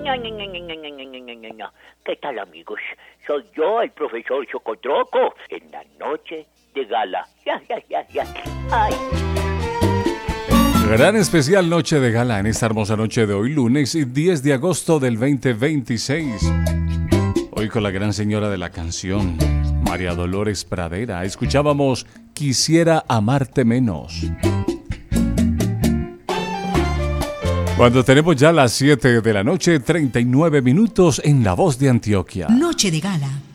No. ¿Qué tal, amigos? Soy yo, el profesor Chocotroco, en la noche de gala. Ya. Ay. Gran especial Noche de Gala en esta hermosa noche de hoy, lunes 10 de agosto del 2026. Hoy con la gran señora de la canción, María Dolores Pradera, escuchábamos Quisiera amarte menos. Cuando tenemos ya las 7 de la noche, 39 minutos en La Voz de Antioquia. Noche de Gala.